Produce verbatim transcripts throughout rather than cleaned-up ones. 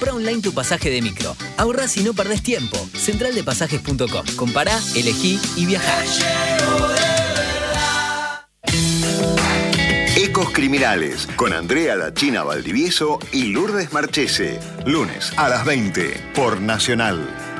Comprá online tu pasaje de micro. Ahorrás y no perdés tiempo. central de pasajes punto com. Compará, elegí y viajá. Ecos Criminales, con Andrea La China Valdivieso y Lourdes Marchese. Lunes a las veinte, por Nacional.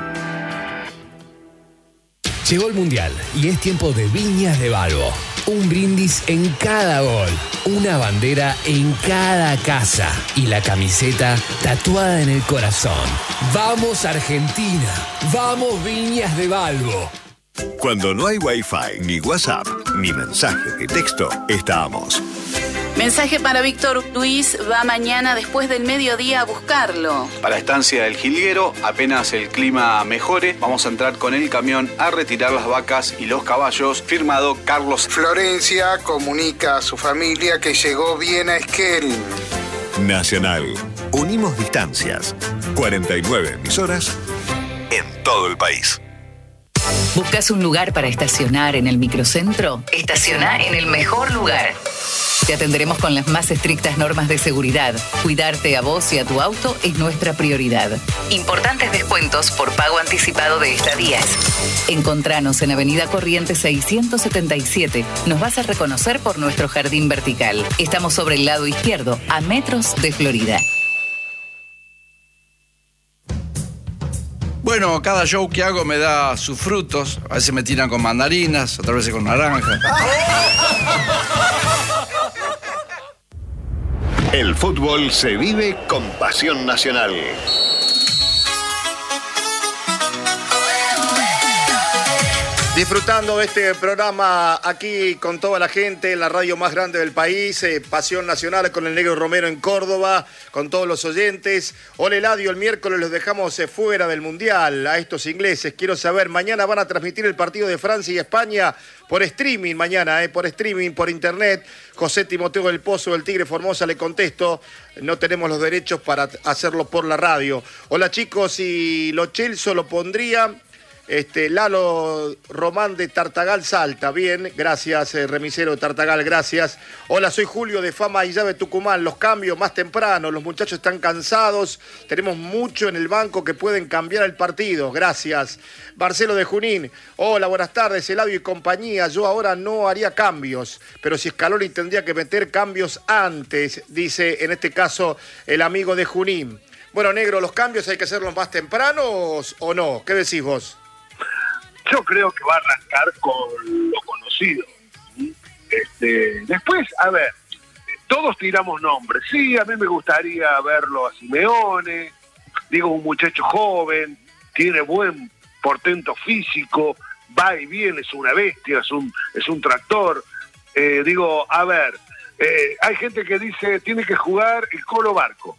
Llegó el Mundial y es tiempo de Viñas de Balbo. Un brindis en cada gol, una bandera en cada casa y la camiseta tatuada en el corazón. ¡Vamos Argentina! ¡Vamos Viñas de Balbo! Cuando no hay Wi-Fi, ni WhatsApp, ni mensajes de texto, estamos. Mensaje para Víctor Luis, va mañana después del mediodía a buscarlo. Para Estancia del Jilguero, apenas el clima mejore, vamos a entrar con el camión a retirar las vacas y los caballos. Firmado Carlos. Florencia comunica a su familia que llegó bien a Esquel. Nacional. Unimos distancias. cuarenta y nueve emisoras en todo el país. ¿Buscas un lugar para estacionar en el microcentro? Estaciona en el mejor lugar. Te atenderemos con las más estrictas normas de seguridad. Cuidarte a vos y a tu auto es nuestra prioridad. Importantes descuentos por pago anticipado de estadías. Encontranos en Avenida Corrientes seiscientos setenta y siete. Nos vas a reconocer por nuestro jardín vertical. Estamos sobre el lado izquierdo, a metros de Florida. Bueno, cada show que hago me da sus frutos. A veces me tiran con mandarinas, otras veces con naranja. El fútbol se vive con pasión nacional. Disfrutando de este programa aquí con toda la gente en la radio más grande del país, eh, Pasión Nacional con el Negro Romero en Córdoba, con todos los oyentes. Hola Eladio, el miércoles los dejamos eh, fuera del Mundial a estos ingleses. Quiero saber, mañana van a transmitir el partido de Francia y España por streaming, mañana, eh, por streaming, por internet. José Timoteo del Pozo del Tigre Formosa le contesto, no tenemos los derechos para hacerlo por la radio. Hola chicos, y Lo Celso lo pondría... Este, Lalo Román de Tartagal Salta, bien, gracias, eh, remisero de Tartagal, gracias. Hola, soy Julio de Fama y Llave Tucumán, los cambios más temprano, los muchachos están cansados, tenemos mucho en el banco que pueden cambiar el partido, gracias. Marcelo de Junín, hola, buenas tardes, Eladio y compañía, yo ahora no haría cambios, pero si Scaloni tendría que meter cambios antes, dice en este caso el amigo de Junín. Bueno, Negro, ¿los cambios hay que hacerlos más tempranos o no? ¿Qué decís vos? Yo creo que va a arrancar con lo conocido. Este, después, a ver, todos tiramos nombres. Sí, a mí me gustaría verlo a Simeone. Digo, un muchacho joven, tiene buen portento físico, va y viene, es una bestia, es un, es un tractor. Eh, digo, a ver, eh, hay gente que dice, tiene que jugar el Colo Barco.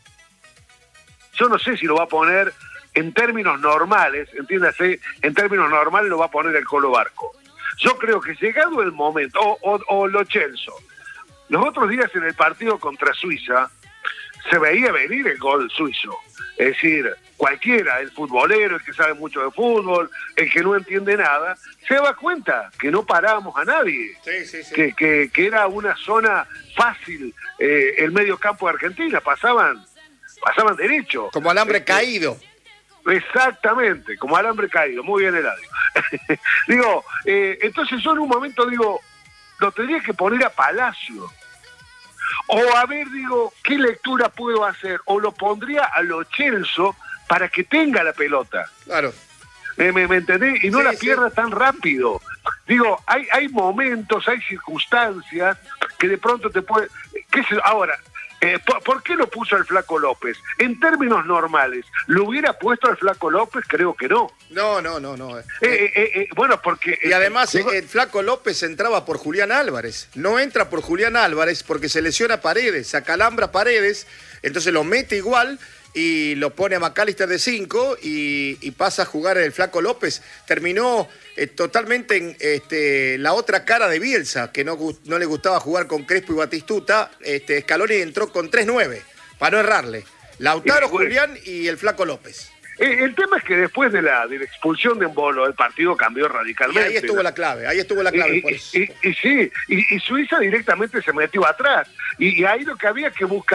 Yo no sé si lo va a poner... En términos normales, entiéndase, en términos normales lo va a poner el Colo Barco. Yo creo que llegado el momento, o, o, o Lo Celso, los otros días en el partido contra Suiza, se veía venir el gol suizo. Es decir, cualquiera, el futbolero, el que sabe mucho de fútbol, el que no entiende nada, se da cuenta que no parábamos a nadie. Sí, sí, sí. Que, que, que era una zona fácil, eh, el medio campo de Argentina, pasaban, pasaban derecho. Como alambre este, caído. Exactamente, como alambre caído, muy bien Eladio. digo, eh, entonces yo en un momento digo, lo tendría que poner a Palacio. O a ver, digo, ¿qué lectura puedo hacer? O lo pondría a Lo Celso para que tenga la pelota. Claro. ¿Me, me, me entendés? Y no sí, la sí. pierda tan rápido. Digo, hay, hay momentos, hay circunstancias que de pronto te puede... ¿Qué sé? Ahora... Eh, ¿por, ¿Por qué lo puso al Flaco López? En términos normales, ¿lo hubiera puesto al Flaco López? Creo que no. No, no, no, no. Eh, eh, eh, eh, bueno, porque... Y además eh, el Flaco López entraba por Julián Álvarez. No entra por Julián Álvarez porque se lesiona Paredes, se acalambra Paredes, entonces lo mete igual y lo pone a McAllister de cinco y, y pasa a jugar el Flaco López. Terminó eh, totalmente en este, la otra cara de Bielsa, que no, no le gustaba jugar con Crespo y Batistuta. Este, Scaloni entró con tres nueve, para no errarle. Lautaro, Julián y el Flaco López. Eh, el tema es que después de la, de la expulsión de Embolo, el partido cambió radicalmente. Y ahí estuvo la clave, ahí estuvo la clave. Y, por eso. y, y, y sí, y, y Suiza directamente se metió atrás. Y, y ahí lo que había que buscar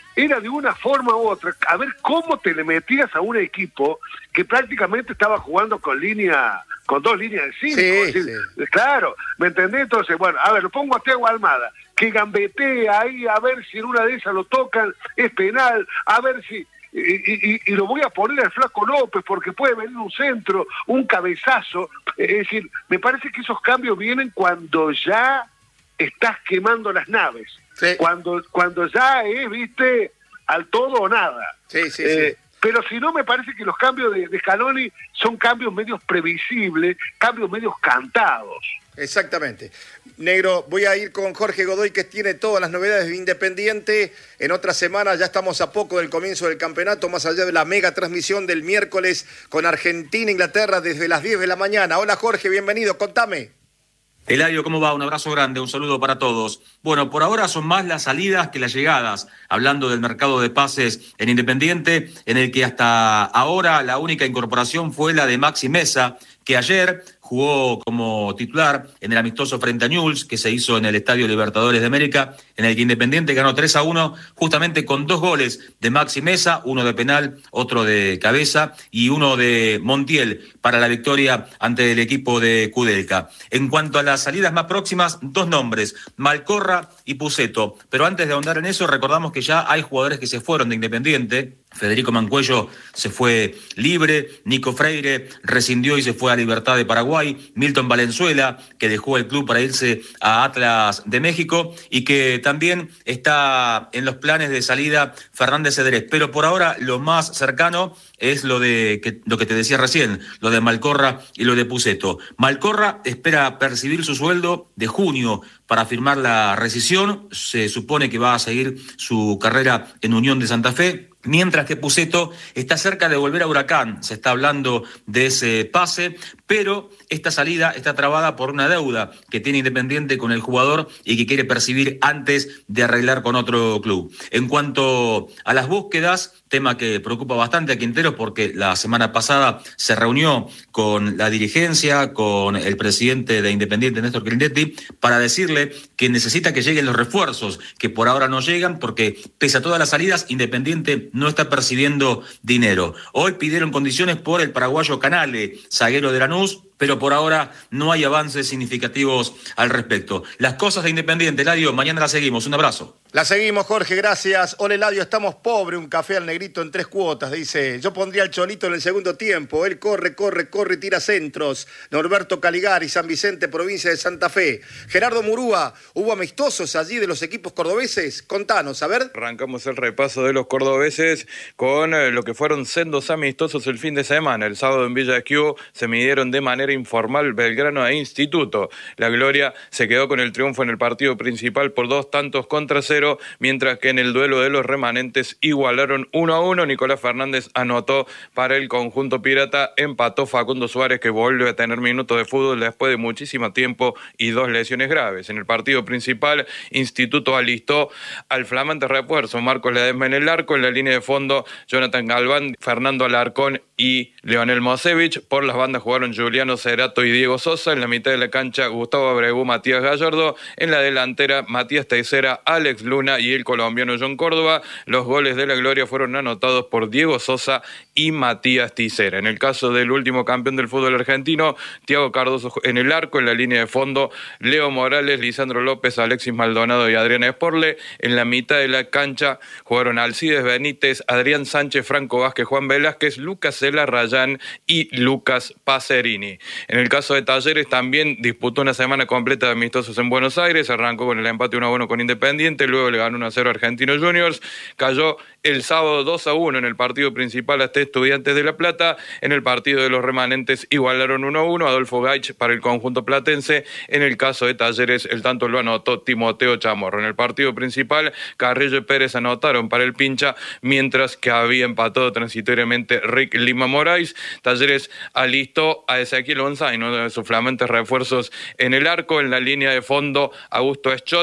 era de una forma u otra, a ver cómo te le metías a un equipo que prácticamente estaba jugando con línea, con dos líneas de cinco. Sí, es decir, sí. Claro, ¿me entendés? Entonces, bueno, a ver, lo pongo a Thiago Almada, que gambetea ahí, a ver si en una de esas lo tocan, es penal, a ver si... Y, y, y lo voy a poner al Flaco López porque puede venir un centro, un cabezazo. Es decir, me parece que esos cambios vienen cuando ya estás quemando las naves. Sí. Cuando, cuando ya es, viste, al todo o nada. Sí, sí, eh, sí. Pero si no, me parece que los cambios de, de Scaloni son cambios medios previsibles, cambios medios cantados. Exactamente. Negro, voy a ir con Jorge Godoy, que tiene todas las novedades de Independiente. En otra semana ya estamos a poco del comienzo del campeonato, más allá de la mega transmisión del miércoles con Argentina, Inglaterra, desde las diez de la mañana. Hola Jorge, bienvenido, contame. Eladio, ¿cómo va? Un abrazo grande, un saludo para todos. Bueno, por ahora son más las salidas que las llegadas, hablando del mercado de pases en Independiente, en el que hasta ahora la única incorporación fue la de Maxi Meza, que ayer jugó como titular en el amistoso frente a Newell's, que se hizo en el Estadio Libertadores de América, en el que Independiente ganó tres a uno, justamente con dos goles de Maxi Meza, uno de penal, otro de cabeza, y uno de Montiel para la victoria ante el equipo de Kudelka. En cuanto a las salidas más próximas, dos nombres, Malcorra y Pusetto. Pero antes de ahondar en eso, recordamos que ya hay jugadores que se fueron de Independiente. Federico Mancuello se fue libre, Nico Freire rescindió y se fue a Libertad de Paraguay, Milton Valenzuela, que dejó el club para irse a Atlas de México, y que también está en los planes de salida Fernández Cedrés. Pero por ahora lo más cercano es lo de que, lo que te decía recién, lo de Malcorra y lo de Pusetto. Malcorra espera percibir su sueldo de junio para firmar la rescisión, se supone que va a seguir su carrera en Unión de Santa Fe, mientras que Pusetto está cerca de volver a Huracán. Se está hablando de ese pase, pero esta salida está trabada por una deuda que tiene Independiente con el jugador y que quiere percibir antes de arreglar con otro club. En cuanto a las búsquedas, tema que preocupa bastante a Quinteros porque la semana pasada se reunió con la dirigencia, con el presidente de Independiente, Néstor Grindetti, para decirle que necesita que lleguen los refuerzos, que por ahora no llegan porque pese a todas las salidas, Independiente no está percibiendo dinero. Hoy pidieron condiciones por el paraguayo Canale, zaguero de Lanús, pero por ahora no hay avances significativos al respecto. Las cosas de Independiente, Eladio, mañana las seguimos. Un abrazo. La seguimos, Jorge, gracias. Hola, Eladio, estamos pobre, un café al negrito en tres cuotas, dice. Yo pondría al Cholito en el segundo tiempo. Él corre, corre, corre y tira centros. Norberto Caligari, San Vicente, provincia de Santa Fe. Gerardo Murúa, ¿hubo amistosos allí de los equipos cordobeses? Contanos, a ver. Arrancamos el repaso de los cordobeses con eh, lo que fueron sendos amistosos el fin de semana. El sábado en Villa Esquiú se midieron de manera informal Belgrano e Instituto. La Gloria se quedó con el triunfo en el partido principal por dos tantos contra cero, mientras que en el duelo de los remanentes igualaron uno a uno. Nicolás Fernández anotó para el conjunto pirata, empató Facundo Suárez, que vuelve a tener minutos de fútbol después de muchísimo tiempo y dos lesiones graves. En el partido principal, Instituto alistó al flamante refuerzo Marcos Ledesma en el arco, en la línea de fondo Jonathan Galván, Fernando Alarcón y Leonel Mosevich. Por las bandas jugaron Juliano Cerato y Diego Sosa, en la mitad de la cancha Gustavo Abreu, Matías Gallardo, en la delantera Matías Teixeira, Alex Luna y el colombiano John Córdoba. Los goles de la Gloria fueron anotados por Diego Sosa y Matías Teixeira. En el caso del último campeón del fútbol argentino, Thiago Cardoso en el arco, en la línea de fondo Leo Morales, Lisandro López, Alexis Maldonado y Adrián Esporle. En la mitad de la cancha jugaron Alcides Benítez, Adrián Sánchez, Franco Vázquez, Juan Velázquez, Lucas Cela Rayán y Lucas Pacerini. En el caso de Talleres también disputó una semana completa de amistosos en Buenos Aires, arrancó con el empate uno a uno con Independiente, luego le ganó uno a cero a Argentinos Juniors, cayó el sábado dos a uno en el partido principal ante Estudiantes de La Plata. En el partido de los remanentes igualaron uno a uno, Adolfo Gaich para el conjunto platense. En el caso de Talleres el tanto lo anotó Timoteo Chamorro. En el partido principal Carrillo y Pérez anotaron para el Pincha, mientras que había empatado transitoriamente Rick Lima Moraes. Talleres alistó a Ezequiel González, uno de sus flamantes refuerzos en el arco, en la línea de fondo Augusto Eschot,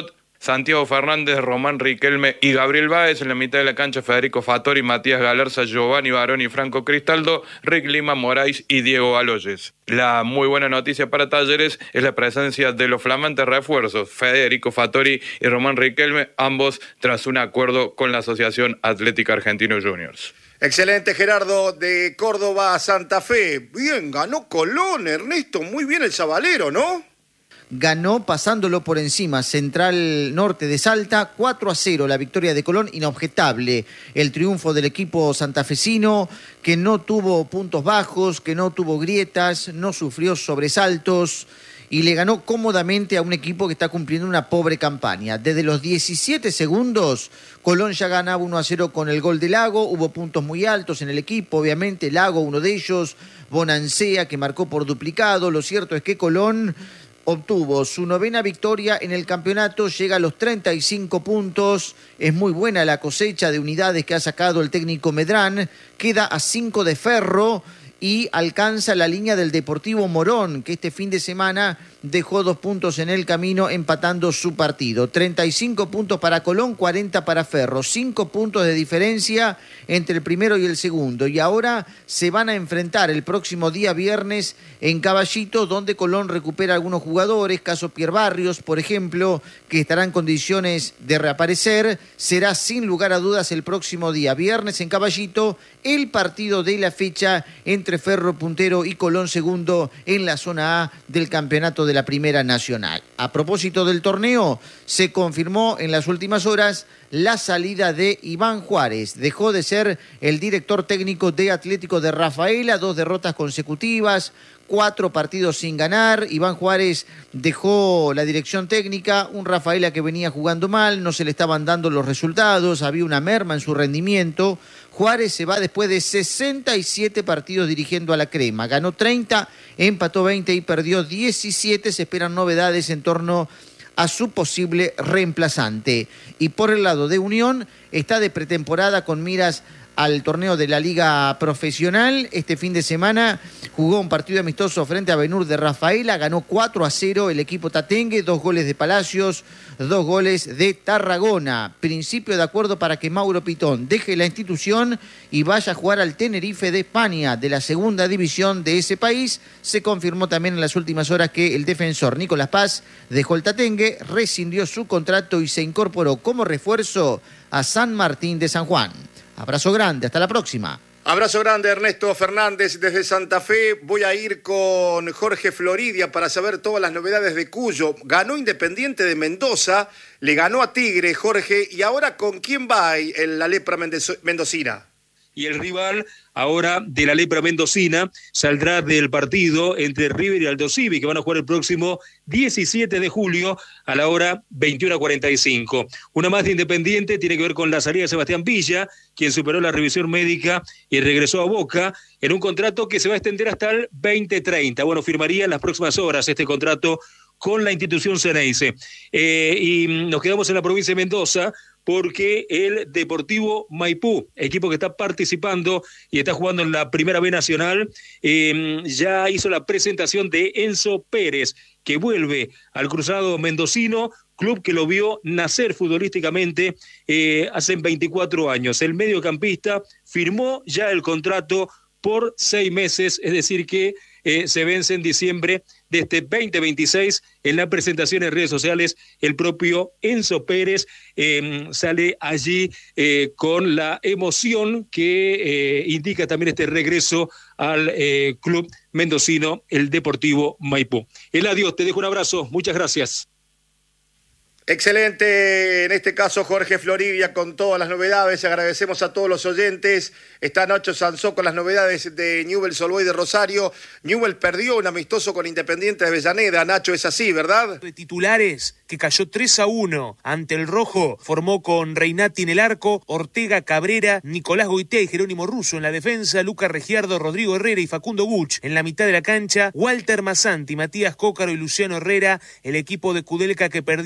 Santiago Fernández, Román Riquelme y Gabriel Báez. En la mitad de la cancha, Federico Fattori, Matías Galarza, Giovanni Baroni, Franco Cristaldo, Rick Lima, Moraes y Diego Baloyes. La muy buena noticia para Talleres es la presencia de los flamantes refuerzos, Federico Fattori y Román Riquelme, ambos tras un acuerdo con la Asociación Atlética Argentino Juniors. Excelente, Gerardo, de Córdoba a Santa Fe. Bien, ganó Colón, Ernesto, muy bien el Zabalero, ¿no? Ganó pasándolo por encima, Central Norte de Salta, cuatro a cero, la victoria de Colón, inobjetable. El triunfo del equipo santafesino, que no tuvo puntos bajos, que no tuvo grietas, no sufrió sobresaltos y le ganó cómodamente a un equipo que está cumpliendo una pobre campaña. Desde los diecisiete segundos, Colón ya ganaba uno a cero con el gol de Lago, hubo puntos muy altos en el equipo, obviamente Lago uno de ellos, Bonancea que marcó por duplicado. Lo cierto es que Colón obtuvo su novena victoria en el campeonato, llega a los treinta y cinco puntos, es muy buena la cosecha de unidades que ha sacado el técnico Medrán, queda a cinco de Ferro y alcanza la línea del Deportivo Morón, que este fin de semana dejó dos puntos en el camino empatando su partido. treinta y cinco puntos para Colón, cuarenta para Ferro, cinco puntos de diferencia entre el primero y el segundo. Y ahora se van a enfrentar el próximo día viernes en Caballito, donde Colón recupera algunos jugadores, caso Pierre Barrios, por ejemplo, que estará en condiciones de reaparecer. Será sin lugar a dudas el próximo día viernes en Caballito el partido de la fecha entre Ferro puntero y Colón segundo en la zona A del campeonato de la Primera Nacional. A propósito del torneo, se confirmó en las últimas horas la salida de Iván Juárez. Dejó de ser el director técnico de Atlético de Rafaela, dos derrotas consecutivas, cuatro partidos sin ganar. Iván Juárez dejó la dirección técnica, un Rafaela que venía jugando mal, no se le estaban dando los resultados, había una merma en su rendimiento. Juárez se va después de sesenta y siete partidos dirigiendo a la Crema. Ganó treinta, empató veinte y perdió diecisiete. Se esperan novedades en torno a su posible reemplazante. Y por el lado de Unión, está de pretemporada con miras al torneo de la Liga Profesional. Este fin de semana jugó un partido amistoso frente a Benur de Rafaela, ganó cuatro a cero el equipo tatengue, dos goles de Palacios, dos goles de Tarragona. Principio de acuerdo para que Mauro Pitón deje la institución y vaya a jugar al Tenerife de España, de la segunda división de ese país. Se confirmó también en las últimas horas que el defensor Nicolás Paz dejó el tatengue, rescindió su contrato y se incorporó como refuerzo a San Martín de San Juan. Abrazo grande, hasta la próxima. Abrazo grande, Ernesto Fernández desde Santa Fe. Voy a ir con Jorge Floridia para saber todas las novedades de Cuyo. Ganó Independiente de Mendoza, le ganó a Tigre, Jorge. ¿Y ahora con quién va en la lepra mendocina? Y el rival ahora de la lepra mendocina saldrá del partido entre River y Aldo Civi, que van a jugar el próximo diecisiete de julio a la hora veintiuno cuarenta y cinco. Una más de Independiente tiene que ver con la salida de Sebastián Villa, quien superó la revisión médica y regresó a Boca en un contrato que se va a extender hasta el veinte treinta. Bueno, firmaría en las próximas horas este contrato con la institución Ceneice. Eh, y nos quedamos en la provincia de Mendoza, porque el Deportivo Maipú, equipo que está participando y está jugando en la Primera B Nacional, eh, ya hizo la presentación de Enzo Pérez, que vuelve al Cruzado Mendocino, club que lo vio nacer futbolísticamente eh, hace veinticuatro años. El mediocampista firmó ya el contrato por seis meses, es decir que eh, se vence en diciembre de este veinte veintiséis. En la presentación en redes sociales, el propio Enzo Pérez eh, sale allí eh, con la emoción que eh, indica también este regreso al eh, club mendocino, el Deportivo Maipú. Eladio, te dejo un abrazo, muchas gracias. Excelente, en este caso Jorge Floridia con todas las novedades. Agradecemos a todos los oyentes. Está Nacho Sansó con las novedades de Newell's Old Boys de Rosario. Newell's perdió un amistoso con Independiente de Avellaneda. Nacho, es así, ¿verdad? De titulares, que cayó tres a uno ante el Rojo, formó con Reinati en el arco, Ortega, Cabrera, Nicolás Goitea y Jerónimo Russo en la defensa, Lucas Regiardo, Rodrigo Herrera y Facundo Buch en la mitad de la cancha, Walter Masanti, Matías Cócaro y Luciano Herrera, el equipo de Kudelka que perdió tres a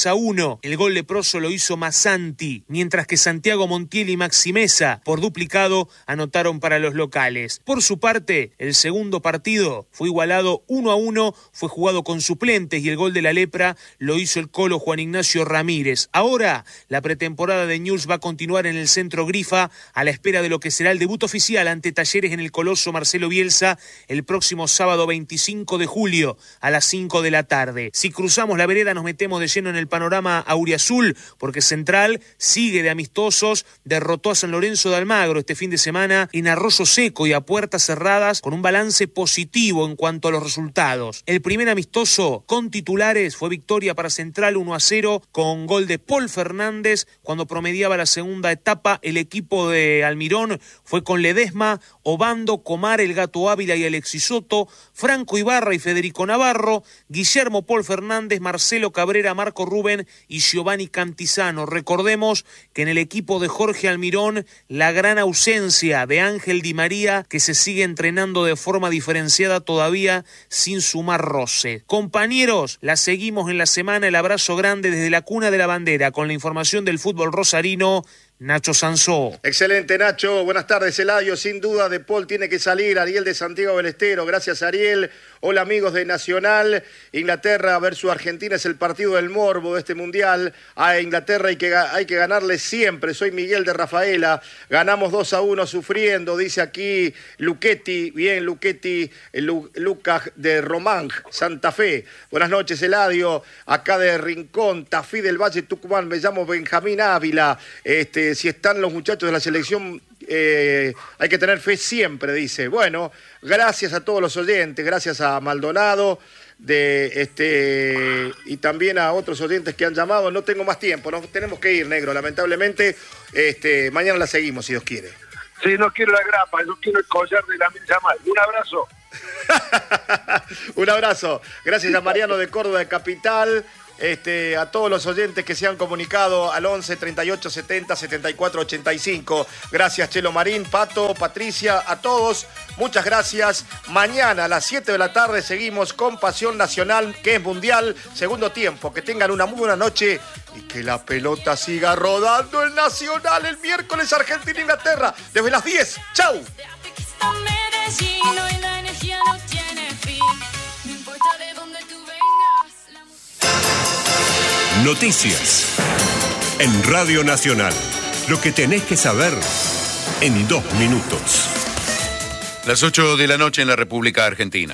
a uno. El gol leproso lo hizo Massanti, mientras que Santiago Montiel y Maxi Mesa, por duplicado, anotaron para los locales. Por su parte, el segundo partido fue igualado uno a uno, fue jugado con suplentes y el gol de la Lepra lo hizo el Colo Juan Ignacio Ramírez. Ahora, la pretemporada de Newell's va a continuar en el Centro Grifa a la espera de lo que será el debut oficial ante Talleres en el Coloso Marcelo Bielsa el próximo sábado veinticinco de julio a las cinco de la tarde. Si cruzamos la vereda nos metemos de lleno en el panorama auriazul, porque Central sigue de amistosos, derrotó a San Lorenzo de Almagro este fin de semana en Arroyo Seco y a puertas cerradas con un balance positivo en cuanto a los resultados. El primer amistoso con titulares fue victoria para Central uno a cero con gol de Paul Fernández. Cuando promediaba la segunda etapa, el equipo de Almirón fue con Ledesma, Obando, Comar, el Gato Ávila y Alexis Soto, Franco Ibarra y Federico Navarro, Guillermo Paul Fernández, Marcelo Cabrera, Marco Rubén y Giovanni Cantizano. Recordemos que en el equipo de Jorge Almirón la gran ausencia de Ángel Di María, que se sigue entrenando de forma diferenciada todavía sin sumar roce. Compañeros, la seguimos en la semana. El abrazo grande desde la cuna de la bandera con la información del fútbol rosarino. Nacho Sansó. Excelente, Nacho. Buenas tardes, Eladio. Sin duda, De Paul tiene que salir. Ariel de Santiago del Estero. Gracias, Ariel. Hola, amigos de Nacional. Inglaterra versus Argentina es el partido del morbo de este Mundial. A Inglaterra hay que, hay que ganarle siempre. Soy Miguel de Rafaela. Ganamos dos a uno sufriendo, dice aquí Luchetti. Bien, Luchetti. Lu, Lucas de Román, Santa Fe. Buenas noches, Eladio. Acá de Rincón, Tafí del Valle, Tucumán. Me llamo Benjamín Ávila. Este... Si están los muchachos de la selección, eh, hay que tener fe siempre, dice. Bueno, gracias a todos los oyentes, gracias a Maldonado de este y también a otros oyentes que han llamado. No tengo más tiempo, nos tenemos que ir, negro, lamentablemente. Este, mañana la seguimos, si Dios quiere. Sí, no quiero la grapa, no quiero el collar de la Yamal. Un abrazo. Un abrazo. Gracias a Mariano de Córdoba de Capital. Este, a todos los oyentes que se han comunicado al once, treinta y ocho, setenta, setenta y cuatro, ochenta y cinco. Gracias, Chelo Marín, Pato, Patricia, a todos. Muchas gracias. Mañana a las siete de la tarde seguimos con Pasión Nacional, que es mundial. Segundo tiempo. Que tengan una muy buena noche y que la pelota siga rodando el Nacional el miércoles Argentina-Inglaterra desde las diez. ¡Chau! Noticias en Radio Nacional. Lo que tenés que saber en dos minutos. Las ocho de la noche en la República Argentina.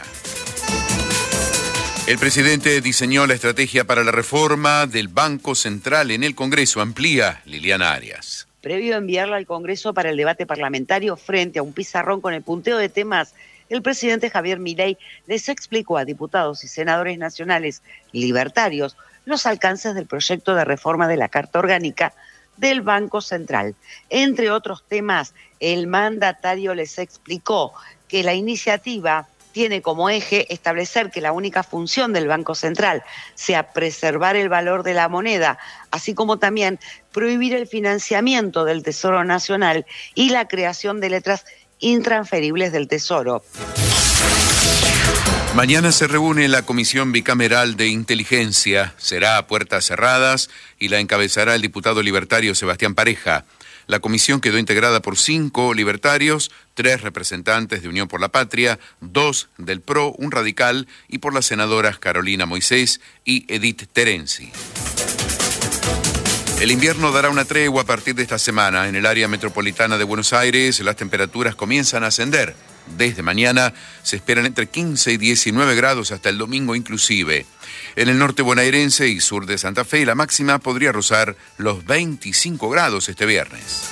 El presidente diseñó la estrategia para la reforma del Banco Central en el Congreso. Amplía Liliana Arias. Previo a enviarla al Congreso para el debate parlamentario frente a un pizarrón con el punteo de temas, el presidente Javier Milei les explicó a diputados y senadores nacionales libertarios los alcances del proyecto de reforma de la Carta Orgánica del Banco Central. Entre otros temas, el mandatario les explicó que la iniciativa tiene como eje establecer que la única función del Banco Central sea preservar el valor de la moneda, así como también prohibir el financiamiento del Tesoro Nacional y la creación de letras intransferibles del Tesoro. Mañana se reúne la Comisión Bicameral de Inteligencia. Será a puertas cerradas y la encabezará el diputado libertario Sebastián Pareja. La comisión quedó integrada por cinco libertarios, tres representantes de Unión por la Patria, dos del P R O, un radical, y por las senadoras Carolina Moisés y Edith Terenzi. El invierno dará una tregua a partir de esta semana. En el área metropolitana de Buenos Aires, las temperaturas comienzan a ascender. Desde mañana se esperan entre quince y diecinueve grados hasta el domingo inclusive. En el norte bonaerense y sur de Santa Fe, la máxima podría rozar los veinticinco grados este viernes.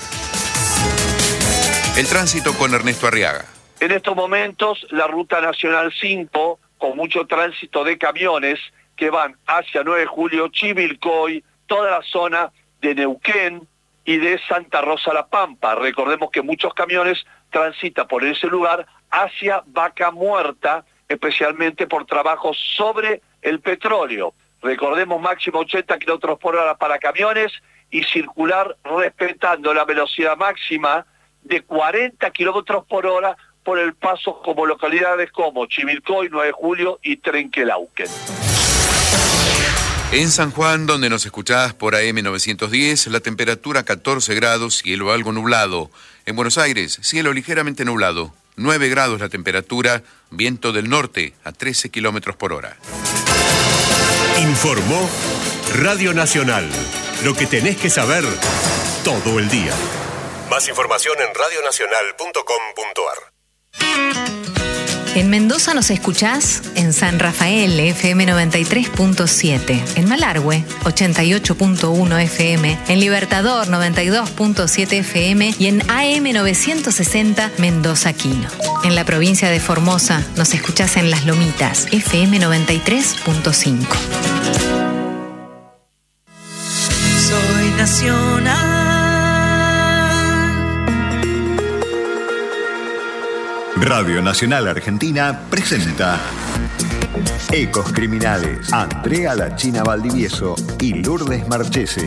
El tránsito con Ernesto Arriaga. En estos momentos, la ruta nacional cinco, con mucho tránsito de camiones que van hacia nueve de julio, Chivilcoy, toda la zona de Neuquén y de Santa Rosa La Pampa. Recordemos que muchos camiones transitan por ese lugar hacia Vaca Muerta, especialmente por trabajos sobre el petróleo. Recordemos máximo ochenta kilómetros por hora para camiones y circular respetando la velocidad máxima de cuarenta kilómetros por hora por el paso como localidades como Chivilcoy, nueve de julio y Trenquelauquen. En San Juan, donde nos escuchás por A M novecientos diez, la temperatura catorce grados, cielo algo nublado. En Buenos Aires, cielo ligeramente nublado, nueve grados la temperatura, viento del norte a trece kilómetros por hora. Informó Radio Nacional. Lo que tenés que saber todo el día. Más información en radio nacional punto com punto a r. En Mendoza nos escuchás en San Rafael, F M noventa y tres punto siete, en Malargüe, ochenta y ocho punto uno F M, en Libertador, noventa y dos punto siete F M y en A M novecientos sesenta Mendoza Quino. En la provincia de Formosa nos escuchás en Las Lomitas, F M noventa y tres punto cinco. Soy nacional. Radio Nacional Argentina presenta Ecos Criminales. Andrea La China Valdivieso y Lourdes Marchese.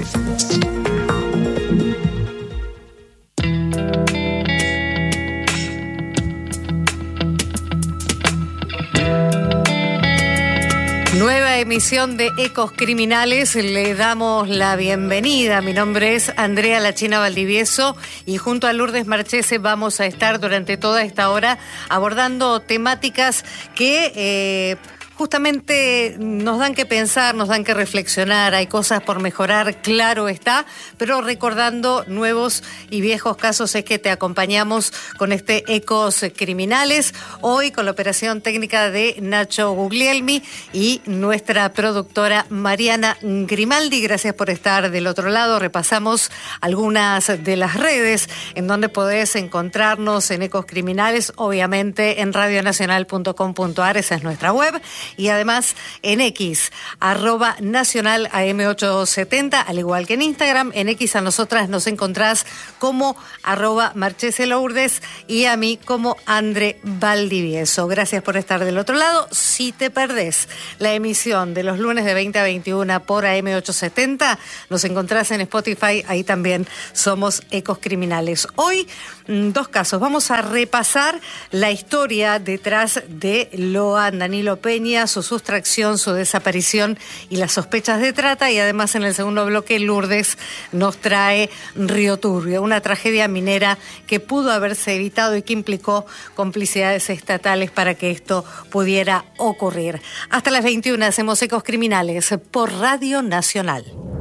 Nueva emisión de Ecos Criminales, le damos la bienvenida. Mi nombre es Andrea La China Valdivieso y junto a Lourdes Marchese vamos a estar durante toda esta hora abordando temáticas que eh, justamente nos dan que pensar, nos dan que reflexionar. Hay cosas por mejorar, claro está, pero recordando nuevos y viejos casos es que te acompañamos con este Ecos Criminales. Hoy con la operación técnica de Nacho Guglielmi y nuestra productora Mariana Grimaldi. Gracias por estar del otro lado. Repasamos algunas de las redes en donde podés encontrarnos en Ecos Criminales, obviamente en radio nacional punto com punto a r, esa es nuestra web. Y además en X, arroba nacional A M ochocientos setenta, al igual que en Instagram. En X a nosotras nos encontrás como arroba Marchese Lourdes y a mí como Andre Valdivieso. Gracias por estar del otro lado. Si te perdés la emisión de los lunes de veinte a veintiuna por A M ochocientos setenta, nos encontrás en Spotify, ahí también somos Ecos Criminales. Hoy, dos casos. Vamos a repasar la historia detrás de Loan Danilo Peña, su sustracción, su desaparición y las sospechas de trata, y además en el segundo bloque Lourdes nos trae Río Turbio, una tragedia minera que pudo haberse evitado y que implicó complicidades estatales para que esto pudiera ocurrir. Hasta las veintiuna hacemos Ecos Criminales por Radio Nacional.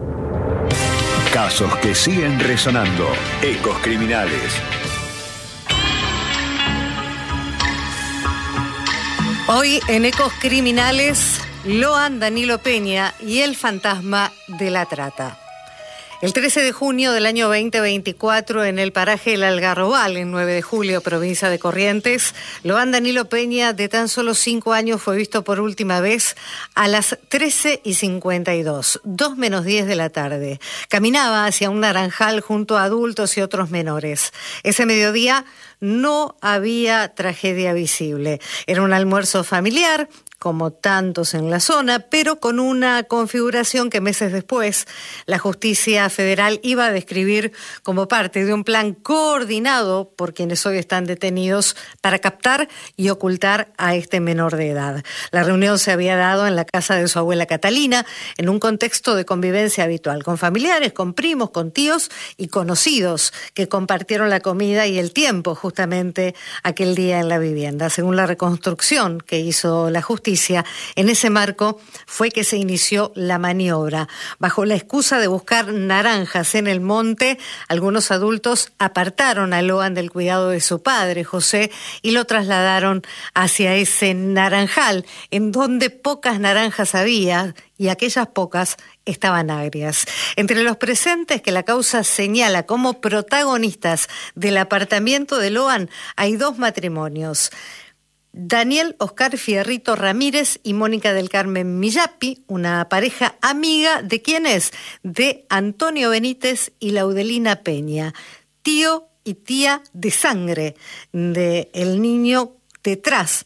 Casos que siguen resonando. Ecos Criminales. Hoy en Ecos Criminales, Loan Danilo Peña y el fantasma de la trata. El trece de junio del año veinte veinticuatro, en el paraje El Algarrobal, en nueve de julio, provincia de Corrientes, Loan Danilo Peña, de tan solo cinco años, fue visto por última vez a las trece y cincuenta y dos, dos menos diez de la tarde. Caminaba hacia un naranjal junto a adultos y otros menores. Ese mediodía no había tragedia visible. Era un almuerzo familiar, como tantos en la zona, pero con una configuración que meses después la justicia federal iba a describir como parte de un plan coordinado por quienes hoy están detenidos para captar y ocultar a este menor de edad. La reunión se había dado en la casa de su abuela Catalina, en un contexto de convivencia habitual, con familiares, con primos, con tíos y conocidos que compartieron la comida y el tiempo justamente aquel día en la vivienda. Según la reconstrucción que hizo la justicia, en ese marco fue que se inició la maniobra. Bajo la excusa de buscar naranjas en el monte, algunos adultos apartaron a Loan del cuidado de su padre, José, y lo trasladaron hacia ese naranjal, en donde pocas naranjas había, y aquellas pocas estaban agrias. Entre los presentes que la causa señala como protagonistas del apartamiento de Loan hay dos matrimonios: Daniel Oscar Fierrito Ramírez y Mónica del Carmen Millapi, una pareja amiga de quién es, de Antonio Benítez y Laudelina Peña, tío y tía de sangre del niño detrás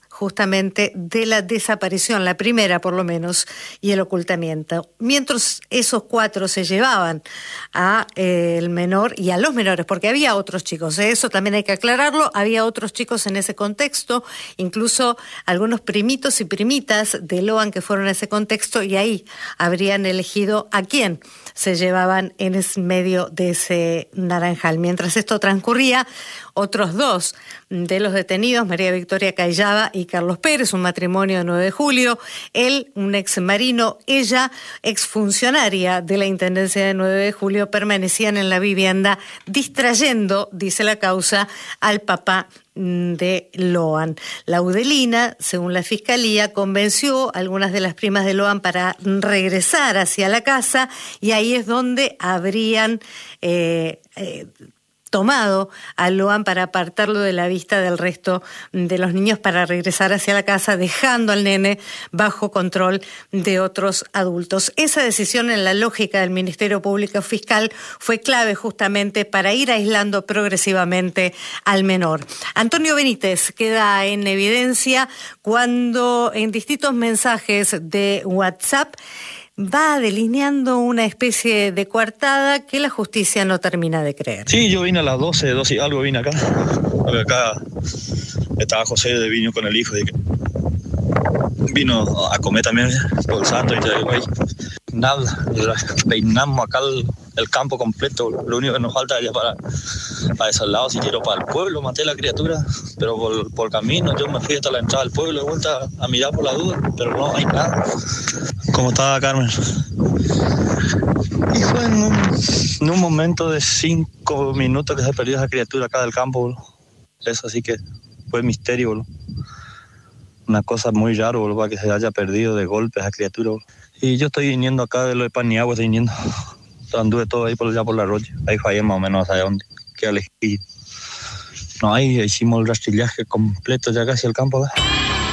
justamente de la desaparición, la primera por lo menos, y el ocultamiento. Mientras esos cuatro se llevaban a eh, el menor y a los menores, porque había otros chicos, ¿eh? Eso también hay que aclararlo, había otros chicos en ese contexto, incluso algunos primitos y primitas de Loan que fueron a ese contexto, y ahí habrían elegido a quién se llevaban en ese medio de ese naranjal. Mientras esto transcurría, otros dos de los detenidos, María Victoria Cayaba y Carlos Pérez, un matrimonio de nueve de julio, él, un ex marino, ella, exfuncionaria de la Intendencia de nueve de julio, permanecían en la vivienda distrayendo, dice la causa, al papá de Loan. La Udelina, según la Fiscalía, convenció a algunas de las primas de Loan para regresar hacia la casa, y ahí es donde habrían eh, eh, tomado a Loan para apartarlo de la vista del resto de los niños para regresar hacia la casa, dejando al nene bajo control de otros adultos. Esa decisión, en la lógica del Ministerio Público Fiscal, fue clave justamente para ir aislando progresivamente al menor. Antonio Benítez queda en evidencia cuando en distintos mensajes de WhatsApp va delineando una especie de coartada que la justicia no termina de creer. Sí, yo vine a las doce, doce y algo vine acá. Acá estaba José de vino con el hijo. Y vino a comer también por el santo y todo ahí. Nada, peinamos acá el, el campo completo. Lo único que nos falta es para, para ese lado, si quiero para el pueblo. Maté a la criatura, pero por, por camino yo me fui hasta la entrada del pueblo, de vuelta a mirar por la duda, pero no hay nada. ¿Cómo estaba Carmen? Y fue en un, en un momento de cinco minutos que se perdió esa criatura acá del campo, bro. Eso sí que fue misterio, bro. Una cosa muy rara, bro, para que se haya perdido de golpe esa criatura, bro. Y yo estoy viniendo acá de lo de Paniagua, estoy viniendo. Anduve todo ahí por allá por la Rocha. Ahí fallé más o menos a dónde queda elegí. No, ahí hicimos el rastrillaje completo ya casi al campo, ¿verdad?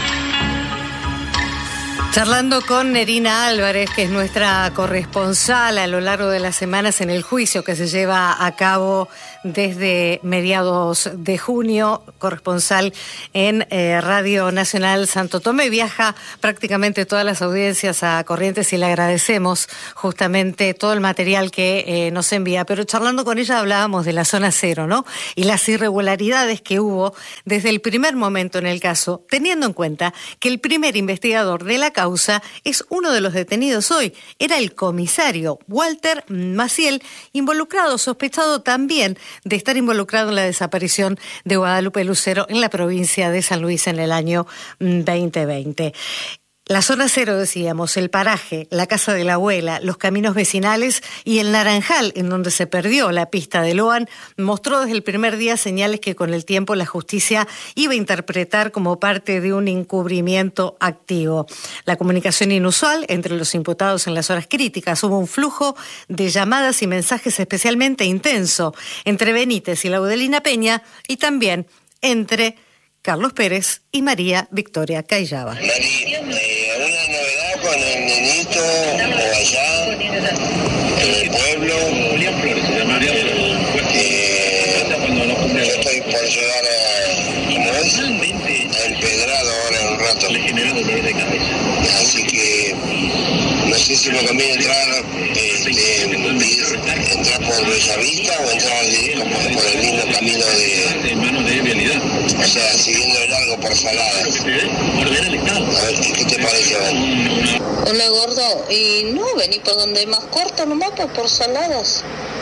Charlando con Nerina Álvarez, que es nuestra corresponsal a lo largo de las semanas en el juicio que se lleva a cabo desde mediados de junio, corresponsal en eh, Radio Nacional Santo Tomé. Viaja prácticamente todas las audiencias a Corrientes y le agradecemos justamente todo el material que eh, nos envía. Pero charlando con ella hablábamos de la zona cero, ¿no? Y las irregularidades que hubo desde el primer momento en el caso, teniendo en cuenta que el primer investigador de la causa es uno de los detenidos hoy. Era el comisario Walter Maciel, involucrado, sospechado también de estar involucrado en la desaparición de Guadalupe Lucero en la provincia de San Luis en el año veinte veinte. La zona cero, decíamos, el paraje, la casa de la abuela, los caminos vecinales y el naranjal, en donde se perdió la pista de Loan, mostró desde el primer día señales que con el tiempo la justicia iba a interpretar como parte de un encubrimiento activo. La comunicación inusual entre los imputados en las horas críticas, hubo un flujo de llamadas y mensajes especialmente intenso entre Benítez y la Udelina Peña, y también entre Carlos Pérez y María Victoria Cayaba. Mari, eh, ¿alguna novedad con el nenito o allá en el pueblo? Julián Flores, se llama eh, yo estoy por llegar a, ¿cómo es? A Empedrado ahora en un rato. Le genera dolor de cabeza. Así que no sé si me conviene entrar, este, entrar por Bellavista o entrar como por el mismo camino de, de vialidad. O sea, siguiendo el largo por Salada. A ver, ¿qué te parece? Hola, gordo. Y no, vení por donde es más corto nomás, pues por Saladas.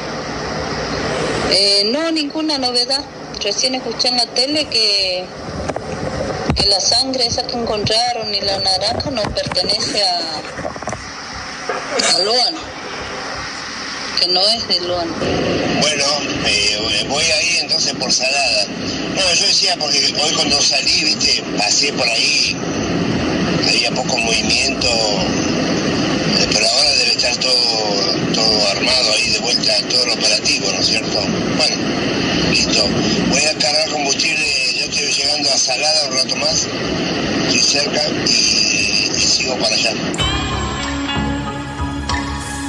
Eh, no, ninguna novedad. Recién escuché en la tele que, que la sangre esa que encontraron y la naranja no pertenece a, a Loan. Que no es de Loan. Bueno, eh, voy ahí entonces por Salada. No, yo decía porque hoy cuando salí, viste, pasé por ahí, había poco movimiento, eh, pero ahora debe estar todo, todo armado ahí de vuelta, todo el operativo, ¿no es cierto? Bueno, listo. Voy a cargar combustible, yo estoy llegando a Salada un rato más, estoy cerca y, y sigo para allá.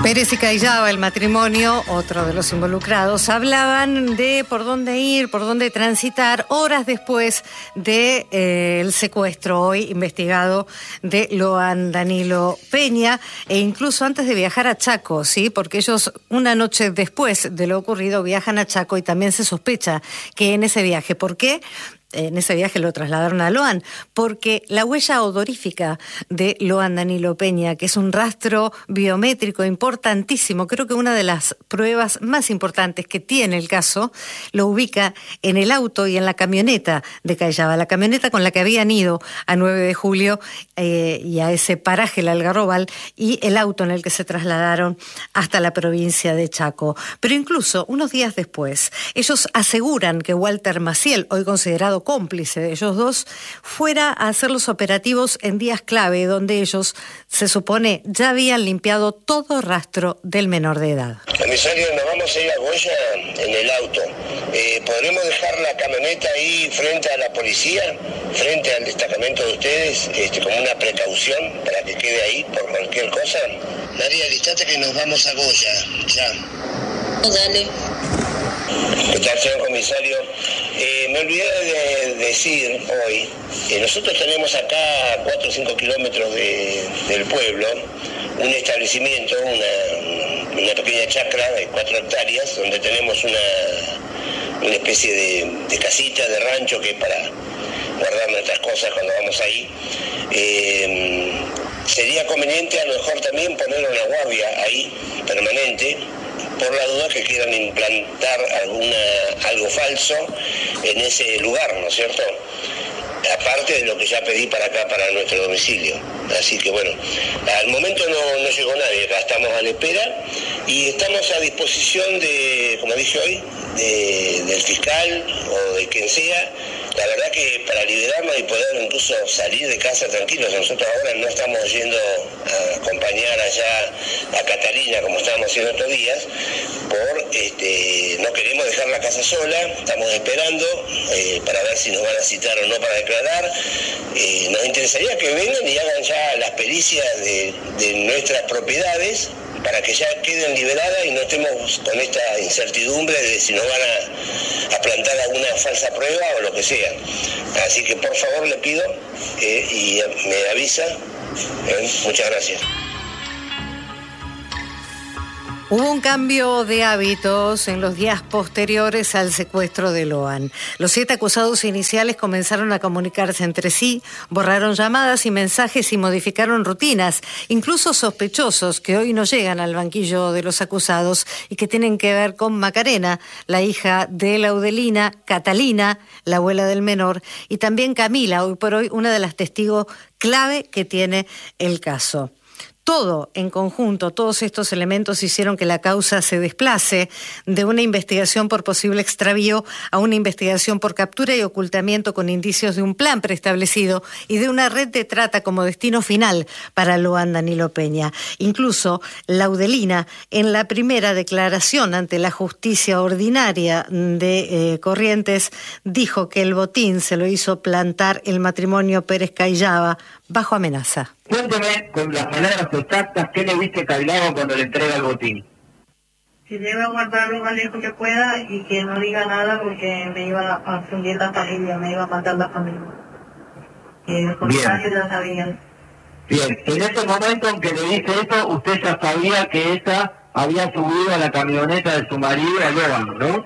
Pérez y Callaba, el matrimonio, otro de los involucrados, hablaban de por dónde ir, por dónde transitar, horas después del de, eh, secuestro hoy investigado de Loan Danilo Peña, e incluso antes de viajar a Chaco, ¿sí? Porque ellos una noche después de lo ocurrido viajan a Chaco y también se sospecha que en ese viaje, ¿por qué? En ese viaje lo trasladaron a Loan, porque la huella odorífica de Loan Danilo Peña, que es un rastro biométrico importantísimo, creo que una de las pruebas más importantes que tiene el caso, lo ubica en el auto y en la camioneta de Callaba, la camioneta con la que habían ido a nueve de julio eh, y a ese paraje, el Algarrobal, y el auto en el que se trasladaron hasta la provincia de Chaco. Pero incluso unos días después, ellos aseguran que Walter Maciel, hoy considerado cómplice de ellos dos, fuera a hacer los operativos en días clave, donde ellos, se supone, ya habían limpiado todo rastro del menor de edad. Comisario, nos vamos a ir a Goya en el auto. Eh, ¿Podremos dejar la camioneta ahí frente a la policía, frente al destacamento de ustedes, este, como una precaución para que quede ahí por cualquier cosa? María, alistate que nos vamos a Goya, ya. Dale. ¿Qué tal, señor comisario? Eh, me olvidé de decir hoy, eh, nosotros tenemos acá a cuatro o cinco kilómetros de, del pueblo un establecimiento, una, una pequeña chacra de cuatro hectáreas, donde tenemos una, una especie de, de casita, de rancho, que es para guardar nuestras cosas cuando vamos ahí. Eh, sería conveniente a lo mejor también poner una guardia ahí, permanente, por la duda que quieran implantar alguna algo falso en ese lugar, ¿no es cierto? Aparte de lo que ya pedí para acá, para nuestro domicilio. Así que bueno, al momento no, no llegó nadie, acá estamos a la espera y estamos a disposición de, como dije hoy, de, del fiscal o de quien sea. La verdad que para liberarnos y poder incluso salir de casa tranquilos, nosotros ahora no estamos yendo a acompañar allá a Catalina como estábamos haciendo otros días, por este, no queremos dejar la casa sola, estamos esperando eh, para ver si nos van a citar o no para declarar. Eh, nos interesaría que vengan y hagan ya las pericias de, de nuestras propiedades, para que ya queden liberadas y no estemos con esta incertidumbre de si nos van a, a plantar alguna falsa prueba o lo que sea. Así que por favor le pido eh, y me avisa. Eh, muchas gracias. Hubo un cambio de hábitos en los días posteriores al secuestro de Loan. Los siete acusados iniciales comenzaron a comunicarse entre sí, borraron llamadas y mensajes y modificaron rutinas, incluso sospechosos que hoy no llegan al banquillo de los acusados y que tienen que ver con Macarena, la hija de Laudelina, Catalina, la abuela del menor, y también Camila, hoy por hoy una de las testigos clave que tiene el caso. Todo en conjunto, todos estos elementos hicieron que la causa se desplace de una investigación por posible extravío a una investigación por captura y ocultamiento con indicios de un plan preestablecido y de una red de trata como destino final para Loan Danilo Peña. Incluso Laudelina, en la primera declaración ante la justicia ordinaria de eh, Corrientes, dijo que el botín se lo hizo plantar el matrimonio Pérez Callaba bajo amenaza. Cuénteme con las palabras exactas qué le viste Callaba cuando le entrega el botín. Que debe guardar lo más lejos que pueda y que no diga nada porque me iba a fundir la familia, me iba a matar la familia. Que por que ya sabían. Bien, en ese momento en que le dice eso, usted ya sabía que ella había subido a la camioneta de su marido a Loan, ¿no?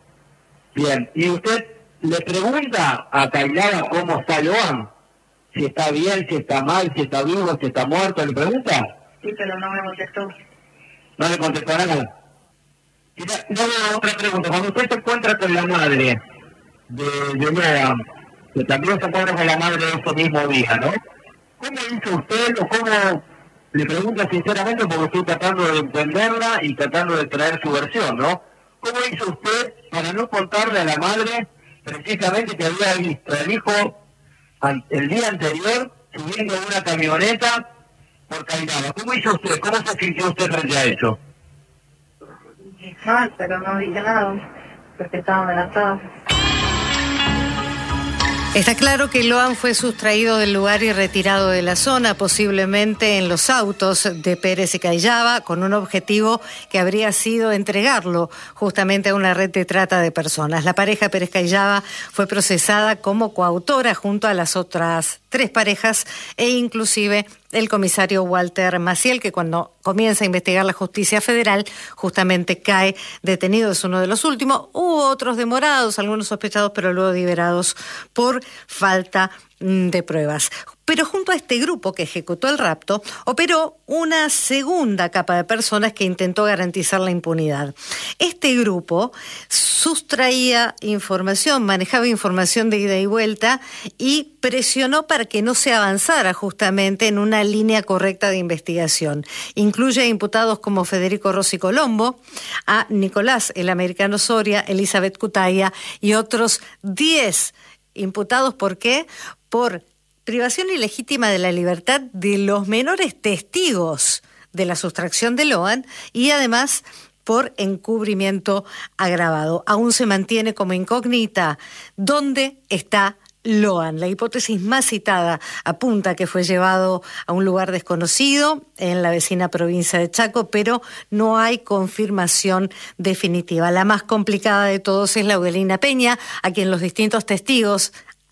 Bien, y usted le pregunta a Callaba cómo está Loan. Si está bien, si está mal, si está vivo, si está muerto, ¿le pregunta? Sí, pero no me contestó. No le contestó nada. Mira, no, no, otra pregunta. Cuando usted se encuentra con la madre de, de Loan, que también se encuentra con la madre de ese mismo día, ¿no? ¿Cómo hizo usted o cómo, le pregunto sinceramente porque estoy tratando de entenderla y tratando de traer su versión, ¿no? ¿Cómo hizo usted para no contarle a la madre precisamente que había visto al hijo el día anterior subiendo una camioneta por Callaba? ¿Cómo hizo usted? ¿Cómo se sintió usted frente a eso? Mal, pero no dije nada, porque estaba amenazado. Está claro que Loan fue sustraído del lugar y retirado de la zona, posiblemente en los autos de Pérez y Callava, con un objetivo que habría sido entregarlo justamente a una red de trata de personas. La pareja Pérez Callava fue procesada como coautora junto a las otras tres parejas e inclusive el comisario Walter Maciel, que cuando comienza a investigar la justicia federal justamente cae detenido, es uno de los últimos. Hubo otros demorados, algunos sospechados, pero luego liberados por falta de pruebas. Pero junto a este grupo que ejecutó el rapto, operó una segunda capa de personas que intentó garantizar la impunidad. Este grupo sustraía información, manejaba información de ida y vuelta y presionó para que no se avanzara justamente en una línea correcta de investigación. Incluye a imputados como Federico Rossi Colombo, a Nicolás el Americano Soria, Elizabeth Cutaya y otros diez imputados. ¿Por qué? Por privación ilegítima de la libertad de los menores testigos de la sustracción de Loan y además por encubrimiento agravado. Aún se mantiene como incógnita dónde está Loan. La hipótesis más citada apunta que fue llevado a un lugar desconocido en la vecina provincia de Chaco, pero no hay confirmación definitiva. La más complicada de todos es Laudelina Peña, a quien los distintos testigos,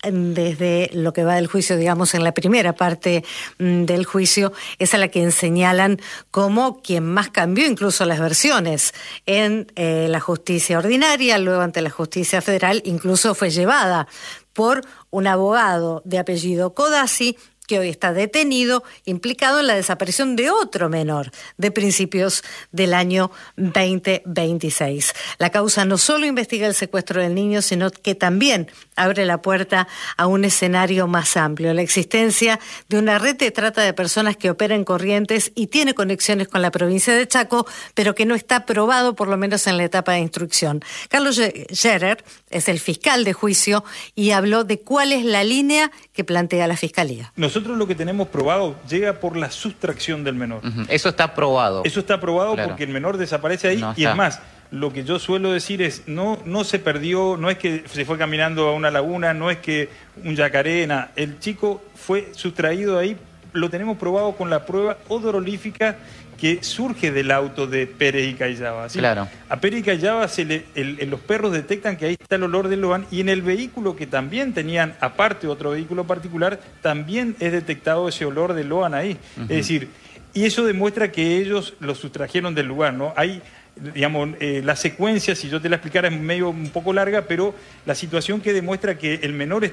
desde lo que va del juicio, digamos, en la primera parte mm, del juicio, es a la que señalan como quien más cambió incluso las versiones en eh, la justicia ordinaria, luego ante la justicia federal, incluso fue llevada por un abogado de apellido Codazzi, que hoy está detenido, implicado en la desaparición de otro menor de principios del año veinte veintiséis. La causa no solo investiga el secuestro del niño, sino que también abre la puerta a un escenario más amplio, la existencia de una red de trata de personas que opera en Corrientes y tiene conexiones con la provincia de Chaco, pero que no está probado, por lo menos en la etapa de instrucción. Carlos Scherer es el fiscal de juicio y habló de cuál es la línea que plantea la Fiscalía. Nosotros lo que tenemos probado llega por la sustracción del menor. Uh-huh. Eso está probado. Eso está probado, claro, porque el menor desaparece ahí. No y es más, lo que yo suelo decir es, no, no se perdió, no es que se fue caminando a una laguna, no es que un yacaré, nada. El chico fue sustraído ahí, lo tenemos probado con la prueba odorífica que surge del auto de Pérez y Callava. ¿Sí? Claro. A Pérez y Callava se le, el, el, los perros detectan que ahí está el olor de Loan, y en el vehículo que también tenían, aparte otro vehículo particular, también es detectado ese olor de Loan ahí. Uh-huh. Es decir, y eso demuestra que ellos lo sustrajeron del lugar, ¿no? Hay, digamos, eh, la secuencia, si yo te la explicara, es medio un poco larga, pero la situación que demuestra que el menor